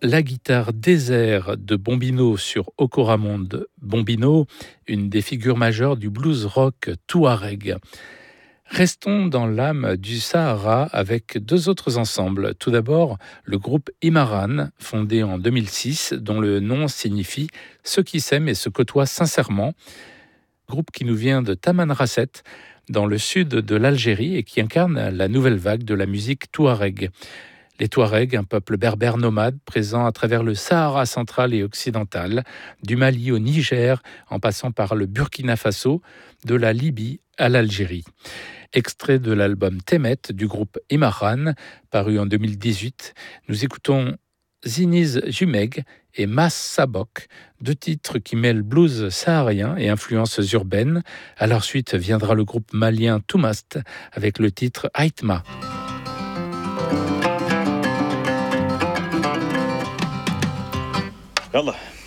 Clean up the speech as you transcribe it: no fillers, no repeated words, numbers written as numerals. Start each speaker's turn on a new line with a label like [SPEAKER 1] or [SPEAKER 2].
[SPEAKER 1] la guitare désert de Bombino sur Okoramonde Bombino, une des figures majeures du blues rock touareg. Restons dans l'âme du Sahara avec deux autres ensembles. Tout d'abord, le groupe Imaran, fondé en 2006, dont le nom signifie « ceux qui s'aiment et se côtoient sincèrement », groupe qui nous vient de Tamanrasset, dans le sud de l'Algérie et qui incarne la nouvelle vague de la musique touareg. Les Touaregs, un peuple berbère nomade présent à travers le Sahara central et occidental, du Mali au Niger, en passant par le Burkina Faso, de la Libye à l'Algérie. Extrait de l'album Temet du groupe Imaran, paru en 2018, nous écoutons Ziniz Jumeg et Mas Sabok, deux titres qui mêlent blues saharien et influences urbaines. À leur suite viendra le groupe malien Toumast avec le titre Aïtma.
[SPEAKER 2] يلا